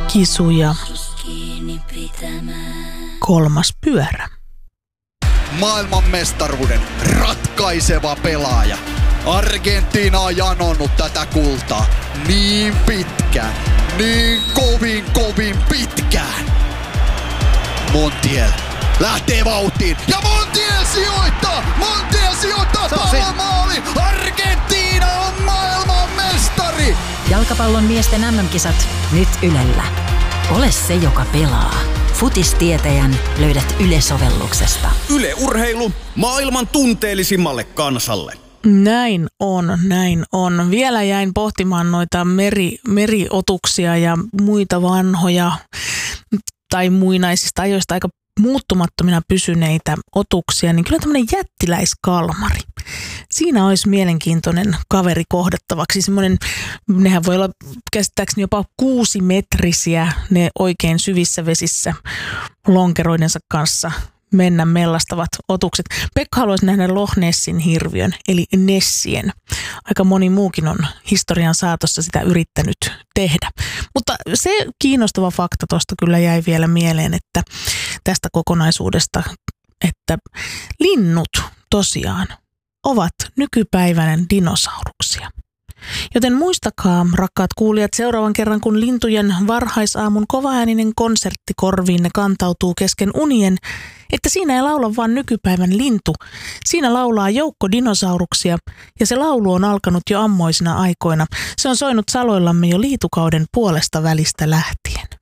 Kisuja. Kolmas pyörä. Maailmanmestaruuden ratkaiseva pelaaja. Argentiina on janonnut tätä kultaa niin pitkään, niin kovin pitkään. Montiel lähtee vauhtiin ja Montiel sijoittaa pallomaali. Argentiina on maailmanmestari. Jalkapallon miesten MM-kisat nyt Ylellä. Ole se, joka pelaa. Futistietäjän löydät Yle-sovelluksesta. Yle Urheilu maailman tunteellisimmalle kansalle. Näin on. Vielä jäin pohtimaan noita meriotuksia ja muita vanhoja tai muinaisista ajoista aika muuttumattomina pysyneitä otuksia, niin kyllä tämmöinen jättiläiskalmari. Siinä olisi mielenkiintoinen kaveri kohdattavaksi. Semmoinen, nehän voi olla käsittääkseni jopa 6-metrisiä, ne oikein syvissä vesissä lonkeroidensa kanssa mennä mellastavat otukset. Pekka haluaisi nähdä Loch Nessin hirviön, eli Nessien. Aika moni muukin on historian saatossa sitä yrittänyt tehdä. Mutta se kiinnostava fakta tuosta kyllä jäi vielä mieleen, että tästä kokonaisuudesta, että linnut tosiaan ovat nykypäiväinen dinosauruksia. Joten muistakaa, rakkaat kuulijat, seuraavan kerran, kun lintujen varhaisaamun kovaääninen konsertti korviinne kantautuu kesken unien, että siinä ei laula vain nykypäivän lintu. Siinä laulaa joukko dinosauruksia ja se laulu on alkanut jo ammoisina aikoina. Se on soinut saloillamme jo liitukauden puolesta välistä lähtien.